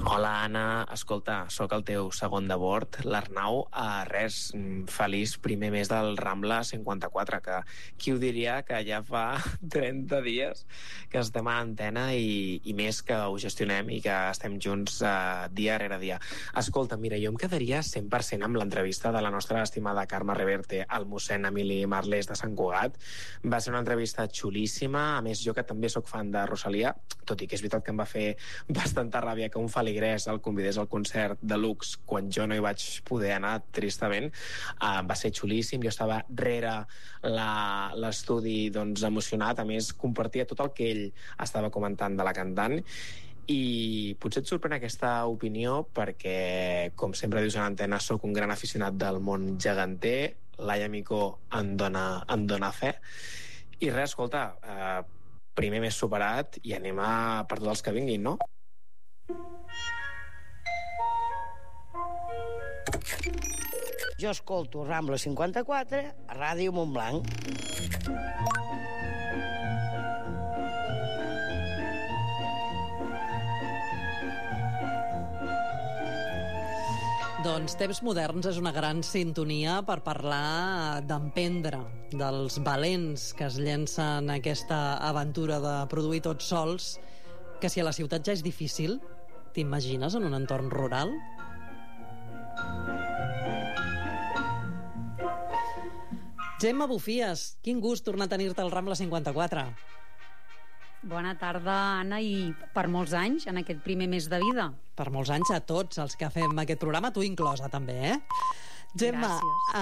Hola, Anna. Escolta, sóc el teu segon de bord, l'Arnau. Feliç primer mes del Rambla 54, que qui ho diria que ja fa 30 dies que estem a l'antena i més que ho gestionem i que estem junts dia rere dia. Escolta, mira, jo em quedaria 100% amb l'entrevista de la nostra estimada Carme Reverte al mossèn Emili Marlés de Sant Cugat. Va ser una entrevista xulíssima. A més, jo que també sóc fan de Rosalia, tot i que és veritat que em va fer bastanta ràbia que un feligrès el convidés al concert de Lux quan jo no hi vaig poder anar, tristament. Va ser xulíssim, jo estava rere l'estudi doncs, emocionat. A més, compartia tot el que ell estava comentant de la cantant. I potser et sorprèn aquesta opinió perquè, com sempre dius a l'antena, sóc un gran aficionat del món geganter. Laia Micó en dona fe. I res, escolta, primer mes superat i anem per tots els que vinguin, no? Jo escolto Rambla 54 a Ràdio Montblanc. Doncs Temps Moderns és una gran sintonia per parlar d'emprendre, dels valents que es llencen a aquesta aventura de produir tots sols, que si a la ciutat ja és difícil, t'imagines en un entorn rural? Gemma Bufies, quin gust tornar a tenir-te al Rambla 54. Bona tarda, Anna, i per molts anys en aquest primer mes de vida. Per molts anys a tots els que fem aquest programa, tu inclosa també, Gemma,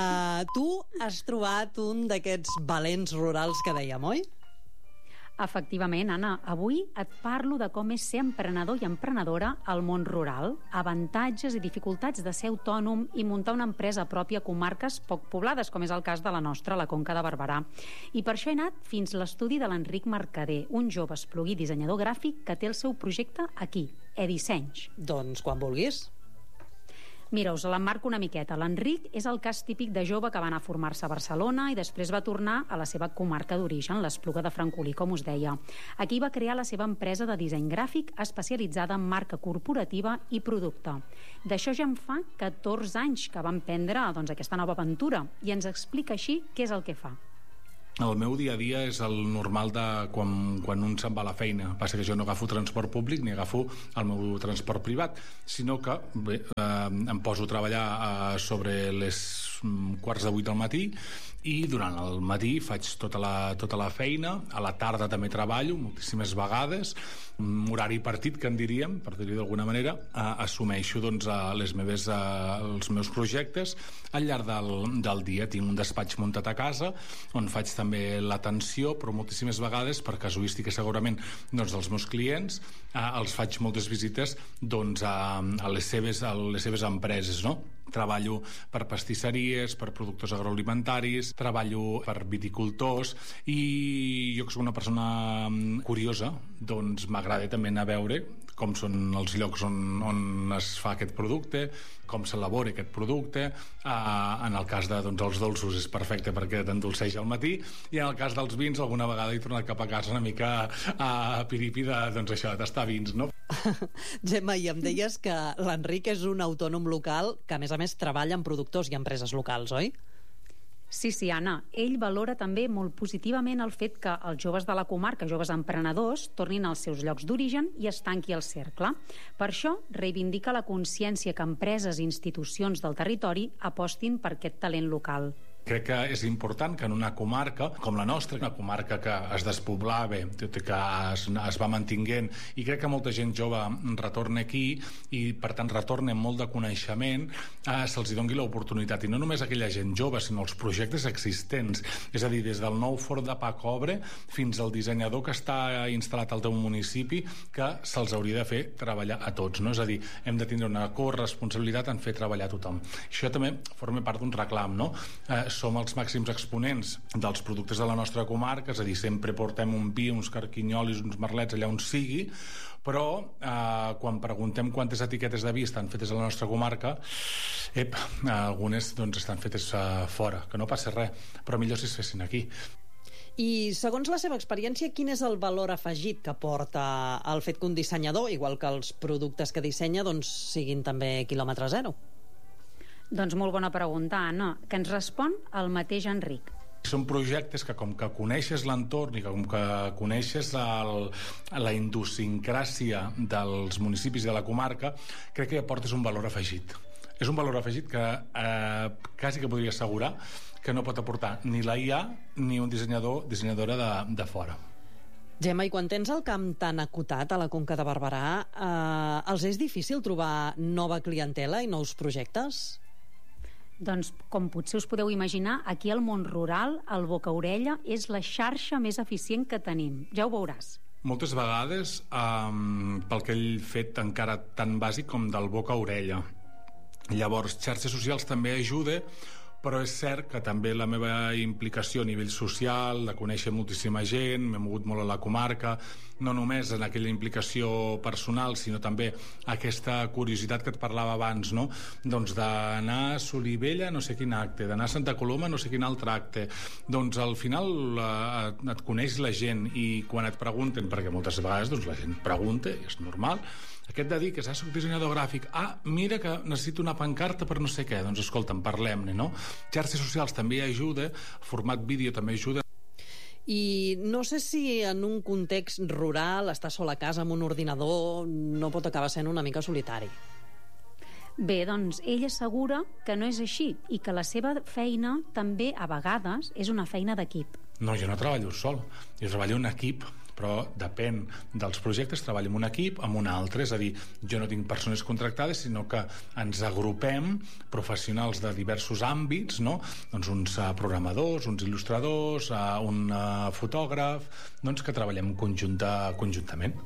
tu has trobat un d'aquests valents rurals que dèiem, oi? Efectivament, Anna, avui et parlo de com és ser emprenedor i emprenedora al món rural, avantatges i dificultats de ser autònom i muntar una empresa pròpia a comarques poc poblades, com és el cas de la nostra, la Conca de Barberà. I per això he anat fins l'estudi de l'Enric Mercader, un jove esplugui dissenyador gràfic que té el seu projecte aquí, Edisenys. Doncs quan vulguis. Mira, us l'emmarco una miqueta. L'Enric és el cas típic de jove que va anar a formar-se a Barcelona i després va tornar a la seva comarca d'origen, l'Espluga de Francolí, com us deia. Aquí va crear la seva empresa de disseny gràfic especialitzada en marca corporativa i producte. D'això ja en fa 14 anys que va emprendre aquesta nova aventura i ens explica així què és el que fa. El meu dia a dia és el normal de quan un se'n va a la feina. Passa que jo no agafo transport públic ni agafo el meu transport privat, sinó que em poso a treballar sobre les 7:15 del matí i durant el matí faig tota la feina. A la tarda també treballo moltíssimes vegades, un horari partit, que en diríem, per dir-ho d'alguna manera. Assumeixo els meus projectes al llarg del dia. Tinc un despatx muntat a casa on faig també l'atenció, però moltíssimes vegades, per casuística segurament dels meus clients, els faig moltes visites a les seves empreses, no? Treballo per pastisseries, per productors agroalimentaris, treballo per viticultors, i jo que soc una persona curiosa, doncs m'agrada també anar a veure com són els llocs on es fa aquest producte, com s'elabora aquest producte. En el cas dels dolços és perfecte perquè t'endolceja al matí, i en el cas dels vins alguna vegada he tornat cap a casa una mica a piripi de tastar vins, no? Gemma, i em deies que l'Enric és un autònom local que a més treballa amb productors i empreses locals, oi? Sí, Anna. Ell valora també molt positivament el fet que els joves de la comarca, joves emprenedors, tornin als seus llocs d'origen i es tanqui el cercle. Per això reivindica la consciència que empreses i institucions del territori apostin per aquest talent local. Crec que és important que en una comarca com la nostra, una comarca que es despoblava, que es va mantinguent, i crec que molta gent jove retorna aquí i per tant retorna amb molt de coneixement, se'ls doni l'oportunitat, i no només aquella gent jove sinó els projectes existents, és a dir, des del nou forn de pa Cobre fins al dissenyador que està instal·lat al teu municipi, que se'ls hauria de fer treballar a tots, no? És a dir, hem de tindre una corresponsabilitat en fer treballar a tothom. Això també forma part d'un reclam, no? Som els màxims exponents dels productes de la nostra comarca, és a dir, sempre portem un vi, uns carquinyolis, uns merlets allà on sigui, però quan preguntem quantes etiquetes de vi estan fetes a la nostra comarca, algunes estan fetes fora, que no passa res, però millor si es fessin aquí. I segons la seva experiència, quin és el valor afegit que porta el fet que un dissenyador, igual que els productes que dissenya, doncs siguin també quilòmetre zero? Doncs molt bona pregunta, Anna, que ens respon el mateix Enric. Són projectes que com que coneixes l'entorn i que com que coneixes la idiosincràsia dels municipis de la comarca, crec que aportes un valor afegit. És un valor afegit que quasi que podria assegurar que no pot aportar ni la IA ni un dissenyadora de fora. Gemma, i quan tens el camp tan acotat a la Conca de Barberà, els és difícil trobar nova clientela i nous projectes? Doncs, com potser us podeu imaginar, aquí al món rural, el boca-orella és la xarxa més eficient que tenim. Ja ho veuràs. Moltes vegades, pel que ell fet encara tan bàsic com del boca-orella. Llavors, xarxes socials també ajuda, però és cert que també la meva implicació a nivell social, de conèixer moltíssima gent, m'he mogut molt a la comarca, no només en aquella implicació personal, sinó també aquesta curiositat que et parlava abans, no? Doncs d'anar a Solivella, no sé quin acte, d'anar a Santa Coloma, no sé quin altre acte. Doncs al final et coneix la gent i quan et pregunten, perquè moltes vegades doncs, la gent pregunta, i és normal, aquest dediques, soc dissenyador gràfic, mira que necessito una pancarta per no sé què, doncs escolta'm, parlem-ne, no? Xarxes socials també ajuda, format vídeo també ajuda. I no sé si en un context rural, estar sol a casa amb un ordinador, no pot acabar sent una mica solitari. Bé, doncs ell assegura que no és així i que la seva feina també a vegades és una feina d'equip. No, jo no treballo sol, jo treballo en equip, però depèn dels projectes, treballo en un equip, amb un altre, és a dir, jo no tinc persones contractades, sinó que ens agrupem professionals de diversos àmbits, no? Doncs uns programadors, uns il·lustradors, un fotògraf, doncs que treballem conjuntament.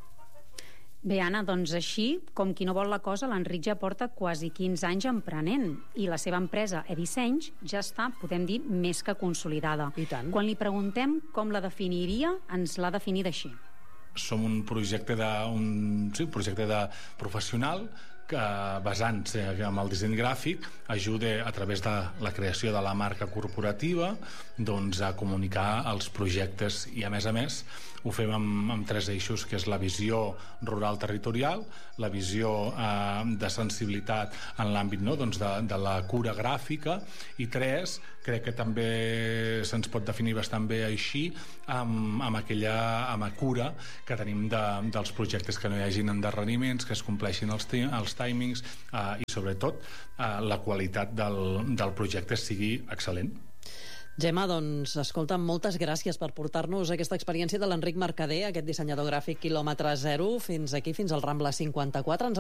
Bé, Anna, doncs així, com qui no vol la cosa, l'Enric ja porta quasi 15 anys emprenent i la seva empresa Edisenys ja està, podem dir, més que consolidada. I tant. Quan li preguntem com la definiria, ens l'ha definida així. Som un projecte de professional que, basant-se en el disseny gràfic, ajuda a través de la creació de la marca corporativa doncs, a comunicar els projectes i, a més, ho fem amb 3 eixos, que és la visió rural territorial, la visió de sensibilitat en l'àmbit doncs de la cura gràfica, i 3, crec que també se'ns pot definir bastant bé així, amb aquella cura que tenim dels projectes, que no hi hagin endarreriments, que es compleixin els timings i sobretot la qualitat del projecte sigui excel·lent. Gemma, doncs, escolta, moltes gràcies per portar-nos aquesta experiència de l'Enric Mercader, aquest dissenyador gràfic quilòmetre zero, fins aquí, fins al Rambla 54.